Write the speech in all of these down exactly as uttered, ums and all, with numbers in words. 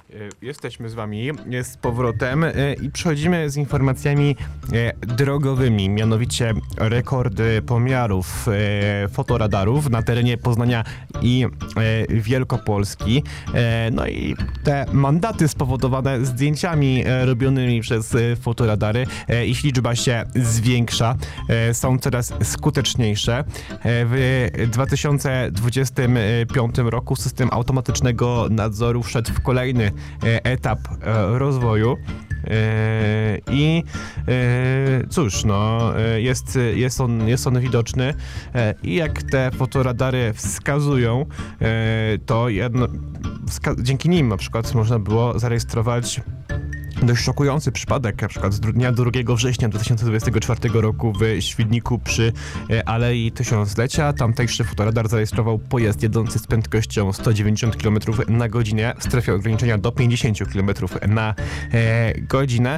Jesteśmy z wami z powrotem i przechodzimy z informacjami drogowymi, mianowicie rekordy pomiarów fotoradarów na terenie Poznania i Wielkopolski. No i te mandaty spowodowane zdjęciami robionymi przez fotoradary, ich liczba się zwiększa, są coraz skuteczniejsze. W dwa tysiące dwudziestym piątym roku system automatycznego nadzoru wszedł w kolejny etap rozwoju i cóż, no jest, jest, on, jest on widoczny i jak te fotoradary wskazują, to jedno, wska- dzięki nim na przykład można było zarejestrować dość szokujący przypadek, na przykład z dnia drugiego września dwa tysiące dwudziestego czwartego roku w Świdniku przy Alei Tysiąclecia. Tamtejszy fotoradar zarejestrował pojazd jadący z prędkością sto dziewięćdziesiąt kilometrów na godzinę w strefie ograniczenia do pięćdziesiąt kilometrów na e, godzinę,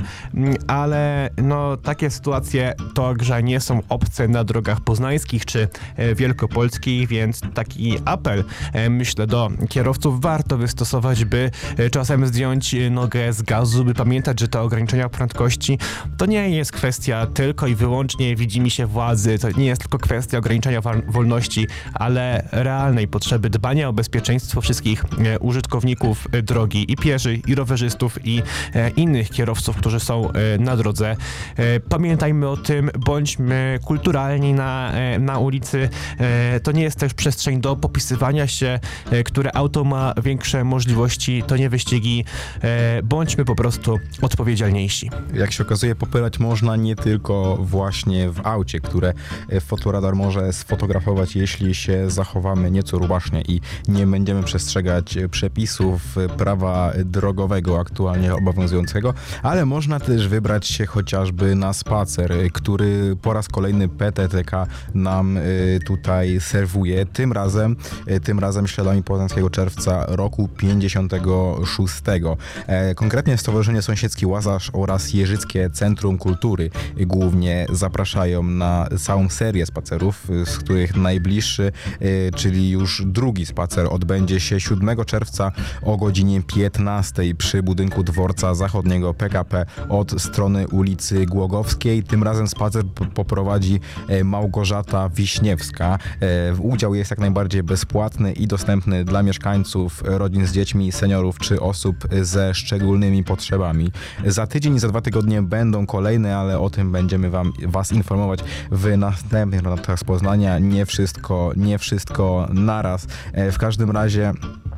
ale no takie sytuacje także nie są obce na drogach poznańskich czy e, wielkopolskich, więc taki apel e, myślę do kierowców warto wystosować, by e, czasem zdjąć nogę z gazu, by pamiętać, że te ograniczenia prędkości to nie jest kwestia tylko i wyłącznie widzimisię władzy, to nie jest tylko kwestia ograniczenia wa- wolności, ale realnej potrzeby dbania o bezpieczeństwo wszystkich e, użytkowników e, drogi, i pieszych, i rowerzystów, i e, innych kierowców, którzy są e, na drodze. E, pamiętajmy o tym, bądźmy kulturalni na, e, na ulicy. E, to nie jest też przestrzeń do popisywania się, e, które auto ma większe możliwości, to nie wyścigi. E, bądźmy po prostu odpowiedzialniejsi. Jak się okazuje, popylać można nie tylko właśnie w aucie, które fotoradar może sfotografować, jeśli się zachowamy nieco rubasznie i nie będziemy przestrzegać przepisów prawa drogowego aktualnie obowiązującego, ale można też wybrać się chociażby na spacer, który po raz kolejny P T T K nam tutaj serwuje. Tym razem, tym razem śladami Poznańskiego Czerwca roku pięćdziesiątego szóstego. Konkretnie Stowarzyszenie Sąsiedzki Łazarz oraz Jeżyckie Centrum Kultury głównie zapraszają na całą serię spacerów, z których najbliższy, czyli już drugi spacer, odbędzie się siódmego czerwca o godzinie piętnastej przy budynku dworca zachodniego P K P od strony ulicy Głogowskiej. Tym razem spacer poprowadzi Małgorzata Wiśniewska. Udział jest jak najbardziej bezpłatny i dostępny dla mieszkańców, rodzin z dziećmi, seniorów czy osób ze szczególnymi potrzebami. Za tydzień i za dwa tygodnie będą kolejne, ale o tym będziemy wam, was informować w następnych rodach z Poznania. Nie wszystko, nie wszystko naraz. W każdym razie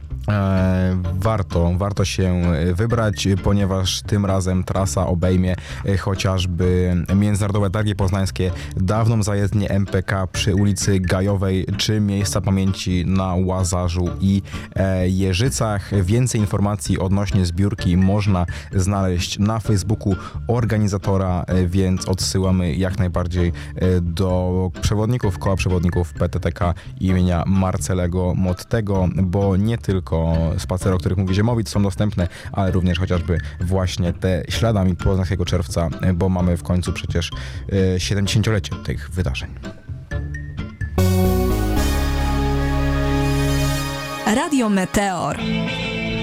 E, warto, warto się wybrać, ponieważ tym razem trasa obejmie e, chociażby Międzynarodowe Targi Poznańskie, dawną zajezdnię M P K przy ulicy Gajowej, czy miejsca pamięci na Łazarzu i e, Jeżycach. Więcej informacji odnośnie zbiórki można znaleźć na Facebooku organizatora, e, więc odsyłamy jak najbardziej e, do przewodników, koła przewodników P T T K imienia Marcelego Mottego, bo nie tylko spacery, o których mówi Ziemowit, są dostępne, ale również chociażby właśnie te śladami Poznańskiego Czerwca, bo mamy w końcu przecież siedemdziesięciolecie tych wydarzeń. Radio Meteor.